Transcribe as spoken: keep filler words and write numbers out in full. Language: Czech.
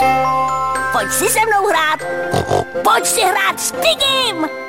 Pojď si se mnou hrát. Pojď si hrát s Tigim.